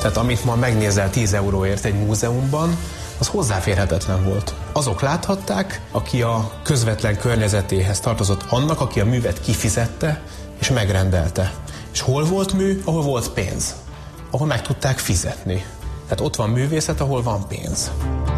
Tehát amit ma megnézel 10 euróért egy múzeumban, az hozzáférhetetlen volt. Azok láthatták, aki a közvetlen környezetéhez tartozott annak, aki a művet kifizette és megrendelte. És hol volt mű? Ahol volt pénz. Ahol meg tudták fizetni. Tehát ott van művészet, ahol van pénz.